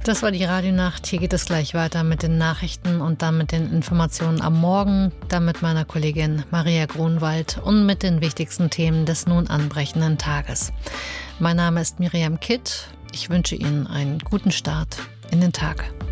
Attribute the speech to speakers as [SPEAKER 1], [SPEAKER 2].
[SPEAKER 1] Das war die Radionacht. Hier geht es gleich weiter mit den Nachrichten und dann mit den Informationen am Morgen, dann mit meiner Kollegin Maria Grunwald und mit den wichtigsten Themen des nun anbrechenden Tages. Mein Name ist Miriam Kitt. Ich wünsche Ihnen einen guten Start in den Tag.